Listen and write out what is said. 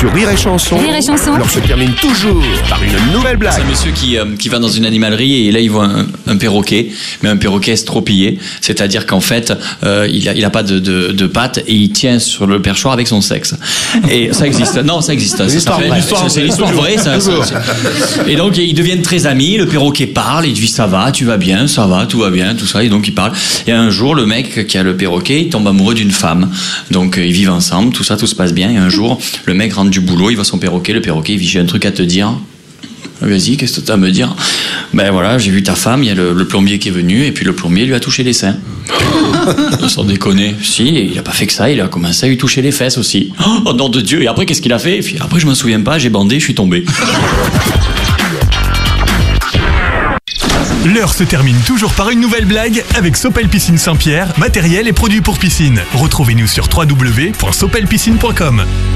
Sur Rire et Chanson, Rire et Chanson. l'heure se termine toujours par une nouvelle blague. C'est un monsieur qui va dans une animalerie et là il voit un perroquet, mais un perroquet estropillé, c'est-à-dire qu'en fait il a pas de pattes et il tient sur le perchoir avec son sexe. Et ça existe. Non, ça existe. C'est l'histoire vraie. Et donc ils deviennent très amis. Le perroquet parle, il dit ça va, tu vas bien, ça va, tout va bien, tout ça. Et donc il parle. Et un jour le mec qui a le perroquet, il tombe amoureux d'une femme. Donc ils vivent ensemble, tout ça, tout se passe bien. Et un jour le mec rentre du boulot, il voit son perroquet, le perroquet il dit j'ai un truc à te dire. Vas-y, qu'est-ce que tu as à me dire? Ben voilà, j'ai vu ta femme, il y a le plombier qui est venu, et puis le plombier lui a touché les seins. Sans déconner. Si, il a pas fait que ça, il a commencé à lui toucher les fesses aussi. Oh nom de Dieu, et après qu'est-ce qu'il a fait? Et puis après je m'en souviens pas, j'ai bandé, je suis tombé. L'heure se termine toujours par une nouvelle blague avec Sopel Piscine Saint-Pierre, matériel et produits pour piscine. Retrouvez-nous sur www.sopelpiscine.com.